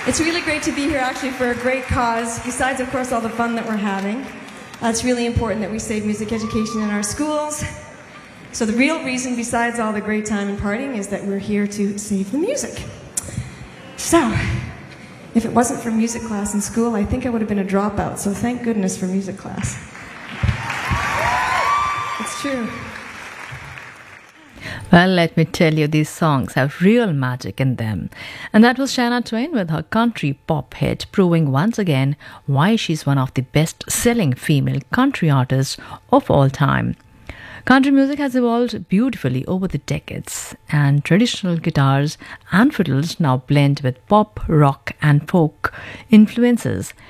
It's really great to be here actually for a great cause, besides, of course, all the fun that we're having. It's really important that we save music education in our schools. So the real reason, besides all the great time and partying, is that we're here to save the music. So, if it wasn't for music class in school, I think I would have been a dropout, so thank goodness for music class. It's true. Well, let me tell you, these songs have real magic in them. And that was Shania Twain with her country pop hit, proving once again why she's one of the best-selling female country artists of all time. Country music has evolved beautifully over the decades, and traditional guitars and fiddles now blend with pop, rock, and folk influences.